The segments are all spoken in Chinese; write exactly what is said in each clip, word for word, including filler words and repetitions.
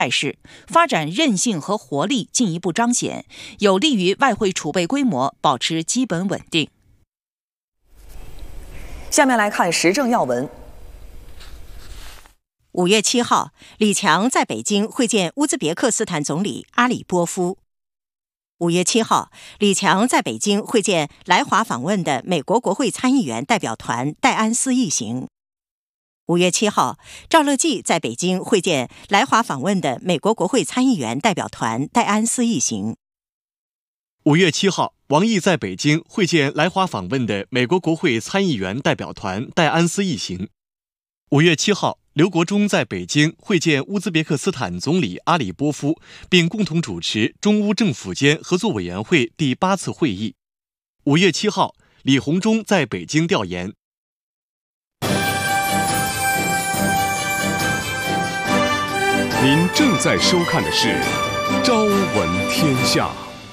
态势，发展韧性和活力进一步彰显，有利于外汇储备规模保持基本稳定。 下面来看时政要闻。 五月七号，李强在北京会见乌兹别克斯坦总理阿里波夫。五月七号，李强在北京会见来华访问的美国国会参议员代表团戴安斯一行。五月七号，赵乐际在北京会见来华访问的美国国会参议员代表团戴安斯一行。 五月七号，王毅在北京会见来华访问的美国国会参议员代表团戴安斯一行。五月七号，刘国中在北京会见乌兹别克斯坦总理阿里波夫，并共同主持中乌政府间合作委员会第八次会议。五月七号，李鸿忠在北京调研。 您正在收看的是《朝闻天下》。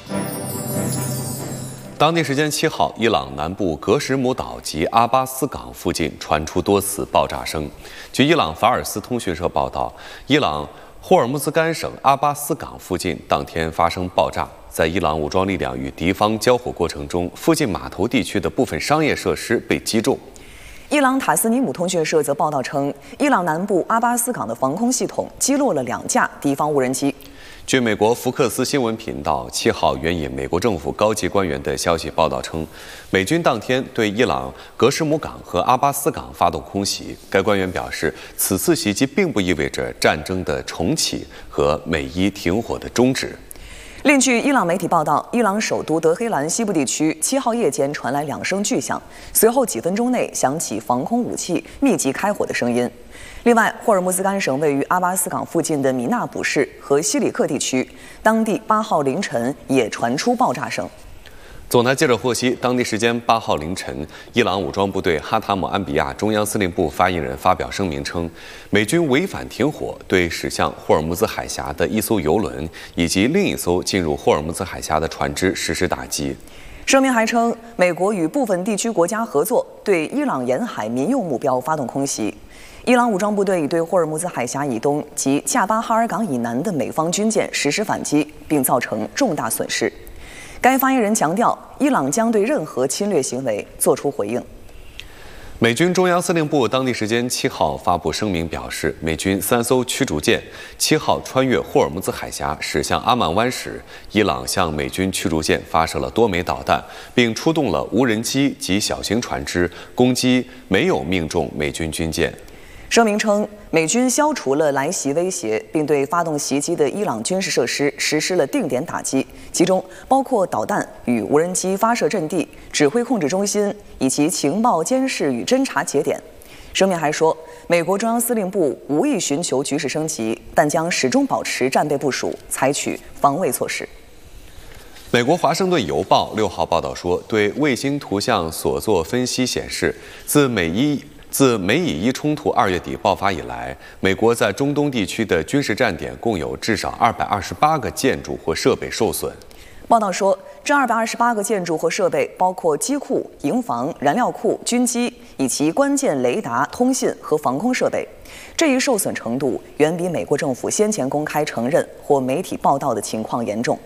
当地时间七号，伊朗南部格什姆岛及阿巴斯港附近传出多次爆炸声。据伊朗法尔斯通讯社报道，伊朗霍尔木兹干省阿巴斯港附近当天发生爆炸。在伊朗武装力量与敌方交火过程中，附近码头地区的部分商业设施被击中。 伊朗塔斯尼姆通讯社则报道称，伊朗南部阿巴斯港的防空系统击落了两架敌方无人机。 据美国福克斯新闻频道七号援引美国政府高级官员的消息报道称，美军当天对伊朗格什姆港和阿巴斯港发动空袭。该官员表示，此次袭击并不意味着战争的重启和美伊停火的终止。 另据伊朗媒体报道，伊朗首都德黑兰西部地区七号夜间传来两声巨响，随后几分钟内响起防空武器密集开火的声音。另外，霍尔木兹干省位于阿巴斯港附近的米纳卜市和西里克地区，当地八号凌晨也传出爆炸声。 总台记者获悉，当地时间八号凌晨，伊朗武装部队哈塔姆安比亚中央司令部发言人发表声明称，美军违反停火，对驶向霍尔木兹海峡的一艘油轮以及另一艘进入霍尔木兹海峡的船只实施打击。 声明还称，美国与部分地区国家合作，对伊朗沿海民用目标发动空袭。伊朗武装部队已对霍尔木兹海峡以东及恰巴哈尔港以南的美方军舰实施反击，并造成重大损失。该发言人强调，伊朗将对任何侵略行为作出回应。 美军中央司令部当地时间七号发布声明表示，美军三艘驱逐舰七号穿越霍尔木兹海峡驶向阿曼湾时，伊朗向美军驱逐舰发射了多枚导弹，并出动了无人机及小型船只，攻击没有命中美军军舰。 声明称，美军消除了来袭威胁，并对发动袭击的伊朗军事设施实施了定点打击，其中包括导弹与无人机发射阵地、指挥控制中心以及情报监视与侦察节点。声明还说，美国中央司令部无意寻求局势升级，但将始终保持战备部署，采取防卫措施。 美国《华盛顿邮报》六号报道说，对卫星图像所做分析显示，自美伊自美以伊冲突二月底爆发以来，美国在中东地区的军事站点共有至少二百二十八个建筑或设备受损。 报道说，这二百二十八个建筑或设备包括机库、营房、燃料库、军机以及关键雷达、通信和防空设备。这一受损程度远比美国政府先前公开承认或媒体报道的情况严重。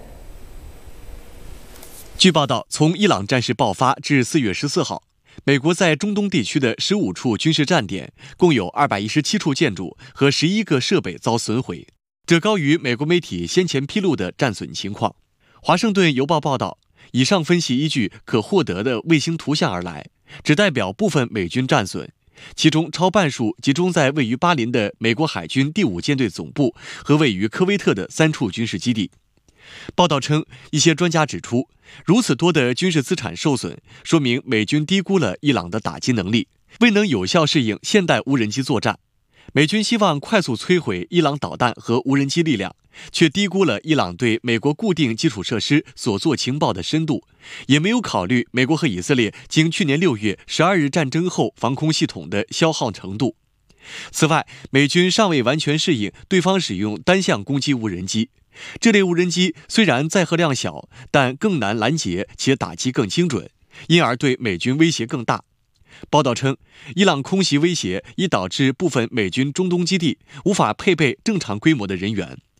据报道，从伊朗战事爆发至四月十四号，美国在中东地区的十五处军事站点共有二百一十七处建筑和十一个设备遭损毁，这高于美国媒体先前披露的战损情况。华盛顿邮报报道，以上分析依据可获得的卫星图像而来，只代表部分美军战损，其中超半数集中在位于巴林的美国海军第五舰队总部和位于科威特的三处军事基地。报道称，一些专家指出，如此多的军事资产受损，说明美军低估了伊朗的打击能力，未能有效适应现代无人机作战。美军希望快速摧毁伊朗导弹和无人机力量，却低估了伊朗对美国固定基础设施所做情报的深度，也没有考虑美国和以色列经去年六月十二日战争后防空系统的消耗程度。此外，美军尚未完全适应对方使用单向攻击无人机，这类无人机虽然载荷量小，但更难拦截且打击更精准，因而对美军威胁更大。报道称，伊朗空袭威胁已导致部分美军中东基地无法配备正常规模的人员，